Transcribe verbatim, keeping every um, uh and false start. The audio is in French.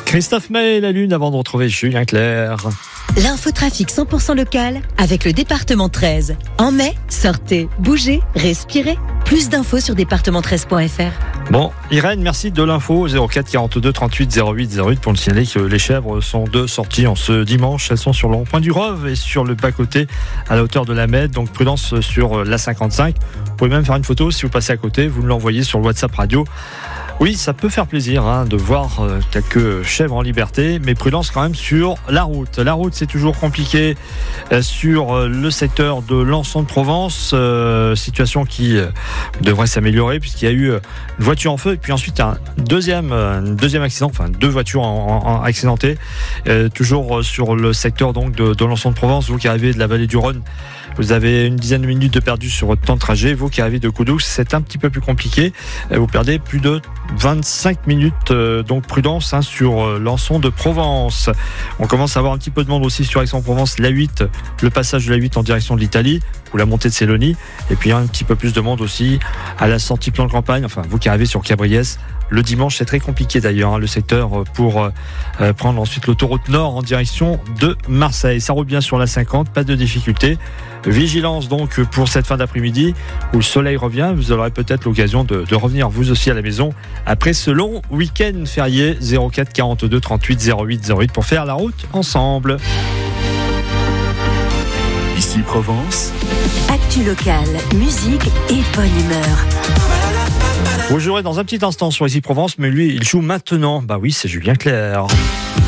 Christophe Maé et la Lune avant de retrouver Julien Clerc. L'infotrafic cent pour cent local avec le département treize. En mai, sortez, bougez, respirez. Plus d'infos sur département treize point f r. Bon, Irène, merci de l'info. zéro quatre quarante-deux trente-huit zéro huit zéro huit pour nous signaler que les chèvres sont de sortie en ce dimanche. Elles sont sur le rond-point du Rove et sur le bas-côté à la hauteur de la Mède. Donc prudence sur la cinquante-cinq. Vous pouvez même faire une photo si vous passez à côté. Vous nous l'envoyez sur le WhatsApp radio. Oui, ça peut faire plaisir hein, de voir euh, quelques chèvres en liberté, mais prudence quand même sur la route. La route, c'est toujours compliqué euh, sur euh, le secteur de Lançon de Provence, euh, situation qui euh, devrait s'améliorer puisqu'il y a eu euh, une voiture en feu et puis ensuite un deuxième, euh, un deuxième accident, enfin deux voitures en, en, en accidentées, euh, toujours euh, sur le secteur donc de, de Lançon de Provence. Vous qui arrivez de la vallée du Rhône, vous avez une dizaine de minutes de perdu sur votre temps de trajet. Vous qui arrivez de Coudou, c'est un petit peu plus compliqué. Vous perdez plus de vingt-cinq minutes, euh, donc prudence hein, sur euh, Lançon de Provence. On commence à avoir un petit peu de monde aussi sur Aix-en-Provence, l'A huit, le passage de l'A huit en direction de l'Italie ou la montée de Célonie, et puis un petit peu plus de monde aussi à la sortie plan de campagne. Enfin, vous qui arrivez sur Cabriès, le dimanche c'est très compliqué d'ailleurs hein, le secteur pour euh, prendre ensuite l'autoroute nord en direction de Marseille. Ça roule bien sur la cinquante, pas de difficulté. Vigilance donc pour cette fin d'après-midi où le soleil revient. Vous aurez peut-être l'occasion de, de revenir vous aussi à la maison après ce long week-end férié. Zéro quatre quarante-deux trente-huit zéro huit zéro huit pour faire la route ensemble. Ici Provence. Actu local, musique et bonne humeur. Vous jouerez dans un petit instant sur Ici Provence, mais lui il joue maintenant. Bah oui, c'est Julien Clerc.